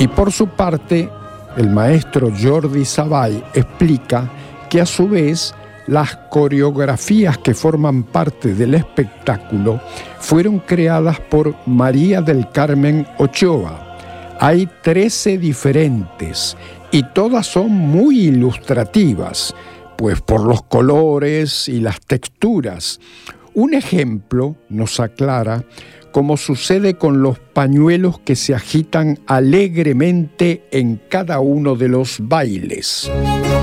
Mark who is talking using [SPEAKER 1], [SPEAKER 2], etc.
[SPEAKER 1] Y por su parte, el maestro Jordi Savall explica que a su vez las coreografías que forman parte del espectáculo fueron creadas por María del Carmen Ochoa. Hay 13 diferentes y todas son muy ilustrativas, pues por los colores y las texturas. Un ejemplo nos aclara cómo sucede con los pañuelos que se agitan alegremente en cada uno de los bailes.